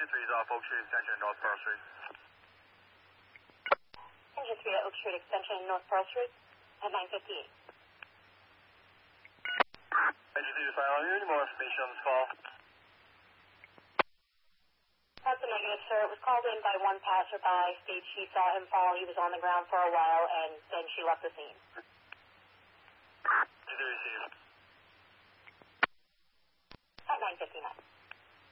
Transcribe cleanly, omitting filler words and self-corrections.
3 is off Oak Street Extension, North Pearl Street. Engine 3 at Oak Street Extension, North Pearl Street at 9:58. Engine 3 to silent. Any more information on this call? That's a negative, sir. It was called in by one passerby. States she saw him fall. He was on the ground for a while, and then she left the scene. Engine 3 received. At 9:59.